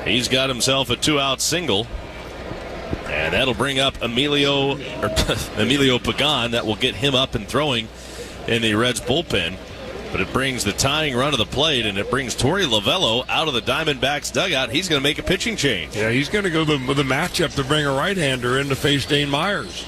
He's got himself a 2-out single. And that'll bring up Emilio Pagan. That will get him up and throwing in the Reds bullpen. But it brings the tying run to the plate, and it brings Torey Lovullo out of the Diamondbacks dugout. He's going to make a pitching change. Yeah, he's going to go with the matchup to bring a right-hander in to face Dane Myers.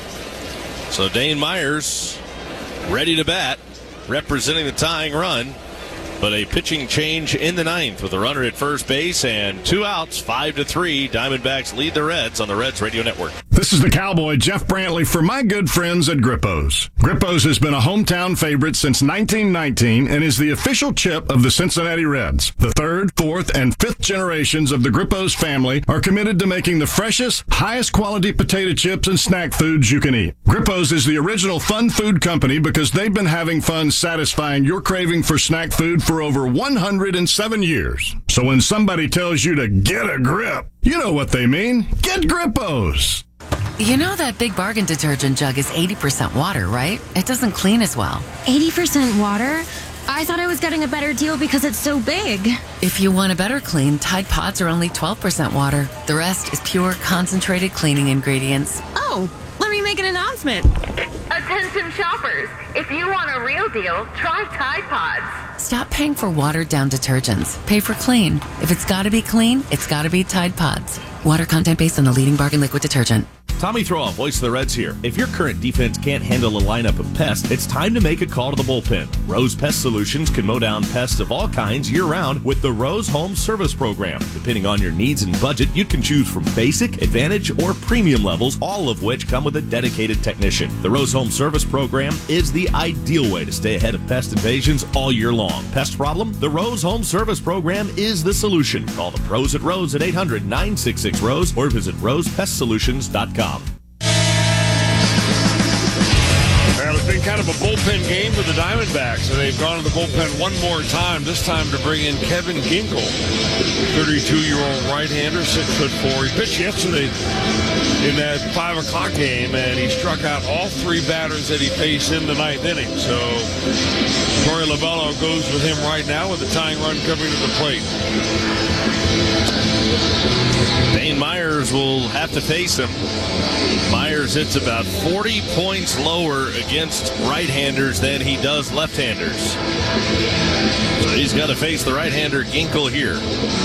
So Dane Myers ready to bat, representing the tying run. But a pitching change in the ninth with a runner at first base and 2 outs, 5-3. Diamondbacks lead the Reds on the Reds Radio Network. This is the Cowboy, Jeff Brantley, for my good friends at Grippo's. Grippo's has been a hometown favorite since 1919 and is the official chip of the Cincinnati Reds. The third, fourth, and fifth generations of the Grippo's family are committed to making the freshest, highest quality potato chips and snack foods you can eat. Grippo's is the original fun food company because they've been having fun satisfying your craving for snack food for over 107 years. So when somebody tells you to get a grip, you know what they mean. Get Grippo's. You know that Big Bargain detergent jug is 80% water, right? It doesn't clean as well. 80% water? I thought I was getting a better deal because it's so big. If you want a better clean, Tide Pods are only 12% water. The rest is pure, concentrated cleaning ingredients. Oh, let me make an announcement. Attention shoppers, if you want a real deal, try Tide Pods. Stop paying for watered-down detergents. Pay for clean. If it's got to be clean, it's got to be Tide Pods. Water content based on the leading bargain liquid detergent. Tommy Throwoff, voice of the Reds here. If your current defense can't handle a lineup of pests, it's time to make a call to the bullpen. Rose Pest Solutions can mow down pests of all kinds year-round with the Rose Home Service Program. Depending on your needs and budget, you can choose from basic, advantage, or premium levels, all of which come with a dedicated technician. The Rose Home Service Program is the ideal way to stay ahead of pest invasions all year long. Pest problem? The Rose Home Service Program is the solution. Call the pros at Rose at 800-966-ROSE or visit rosepestsolutions.com. Well, it's been kind of a bullpen game for the Diamondbacks, so they've gone to the bullpen one more time, this time to bring in Kevin Ginkel, 32-year-old right-hander, 6'4". He pitched yesterday in that 5 o'clock game, and he struck out all 3 batters that he faced in the 9th inning. So Torey Lovullo goes with him right now with the tying run coming to the plate. Dane Myers will have to face him. Myers hits about 40 points lower against right-handers than he does left-handers. So he's got to face the right-hander Ginkel here.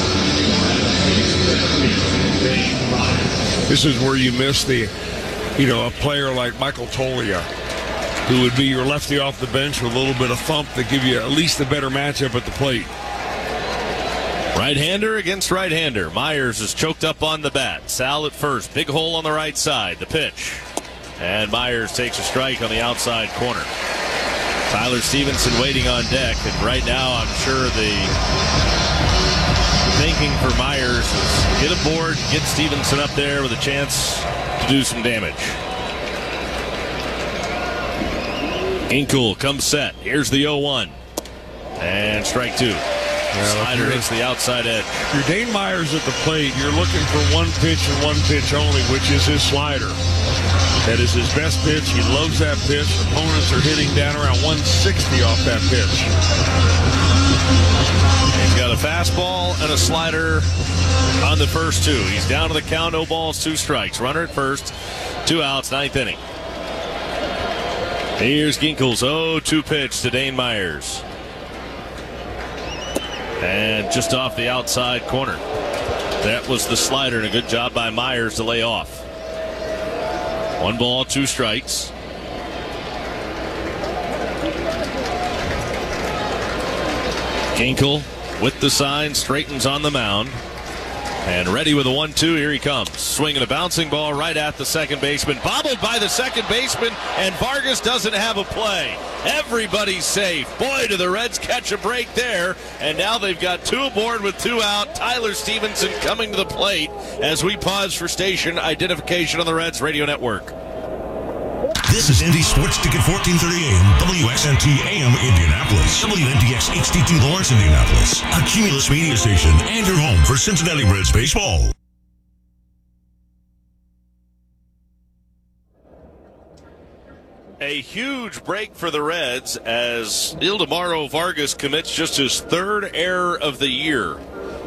This is where you miss a player like Michael Toglia, who would be your lefty off the bench with a little bit of thump to give you at least a better matchup at the plate. Right-hander against right-hander. Myers is choked up on the bat. Sal at first. Big hole on the right side. The pitch. And Myers takes a strike on the outside corner. Tyler Stevenson waiting on deck. And right now I'm sure the thinking for Myers is get aboard, get Stevenson up there with a chance to do some damage. Ginkel comes set. Here's the 0-1. And strike 2. Slider hits the outside edge. If you're Dane Myers at the plate, you're looking for one pitch and one pitch only, which is his slider. That is his best pitch. He loves that pitch. Opponents are hitting down around 160 off that pitch. He's got a fastball and a slider on the first 2. He's down to the count, 0 balls, 2 strikes. Runner at first, 2 outs, 9th inning. Here's Ginkel's 0-2 pitch to Dane Myers. And just off the outside corner. That was the slider, and a good job by Myers to lay off. 1 ball, 2 strikes. Ginkel with the sign, straightens on the mound. And ready with a 1-2, here he comes. Swinging a bouncing ball right at the second baseman. Bobbled by the second baseman, and Vargas doesn't have a play. Everybody's safe. Boy, do the Reds catch a break there. And now they've got 2 aboard with 2 out. Tyler Stevenson coming to the plate as we pause for station identification on the Reds Radio Network. This is Indy Sports Ticket 1430 AM, WXNT AM Indianapolis, WNDX HD2 Lawrence, Indianapolis, a Cumulus media station, and your home for Cincinnati Reds baseball. A huge break for the Reds as Ildemaro Vargas commits just his 3rd error of the year.